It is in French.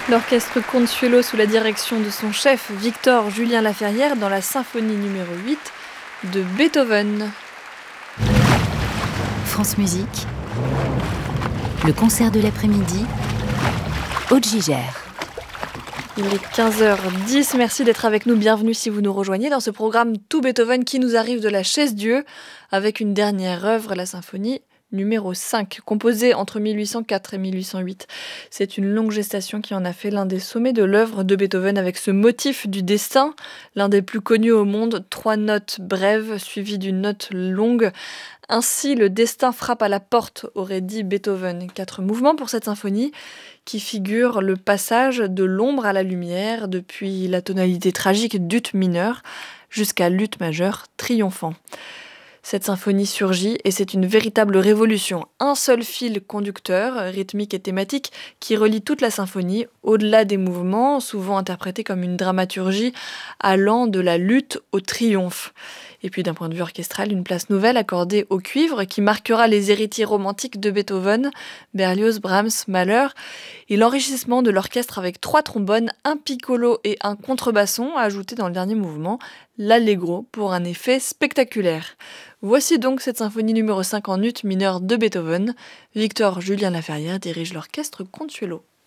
L'orchestre Consuelo sous la direction de son chef Victor Julien Laferrière dans la symphonie numéro 8 de Beethoven. France Musique, le concert de l'après-midi, Aude Gigère. Il est 15h10, merci d'être avec nous, bienvenue si vous nous rejoignez dans ce programme Tout Beethoven qui nous arrive de la Chaise-Dieu avec une dernière œuvre, la symphonie numéro 5, composée entre 1804 et 1808. C'est une longue gestation qui en a fait l'un des sommets de l'œuvre de Beethoven avec ce motif du destin, l'un des plus connus au monde, 3 notes brèves suivies d'une note longue. Ainsi, le destin frappe à la porte, aurait dit Beethoven. 4 mouvements pour cette symphonie qui figure le passage de l'ombre à la lumière depuis la tonalité tragique d'ut mineur jusqu'à l'ut majeur triomphant. Cette symphonie surgit et c'est une véritable révolution. Un seul fil conducteur, rythmique et thématique, qui relie toute la symphonie, au-delà des mouvements, souvent interprétés comme une dramaturgie allant de la lutte au triomphe. Et puis d'un point de vue orchestral, une place nouvelle accordée au cuivre qui marquera les héritiers romantiques de Beethoven, Berlioz, Brahms, Mahler, et l'enrichissement de l'orchestre avec 3 trombones, un piccolo et un contrebasson ajoutés dans le dernier mouvement, l'allegro, pour un effet spectaculaire. Voici donc cette symphonie numéro 5 en ut mineur de Beethoven. Victor Julien Laferrière dirige l'orchestre Consuelo.